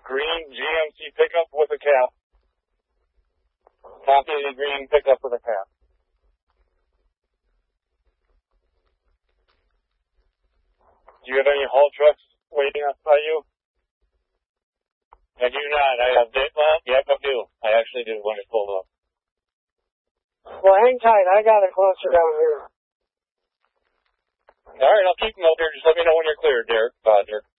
green GMC pickup with a cap. Copy of the green pickup with a cap. Do you have any haul trucks waiting outside you? I do not. I have well, yep, I do. I actually do when it pulled up. Well, hang tight. I got it closer down here. All right, I'll keep them out there. Just let me know when you're cleared, Derek. Derek.